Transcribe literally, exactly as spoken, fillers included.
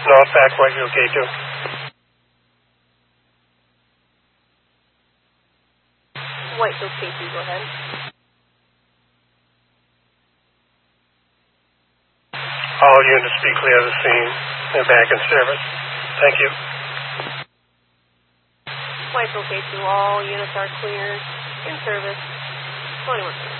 Northback, Whiteville K two. Whiteville K two, go ahead. All units be clear of the scene. They're back in service. Thank you. Whiteville K two, all units are clear, in service. twenty-one.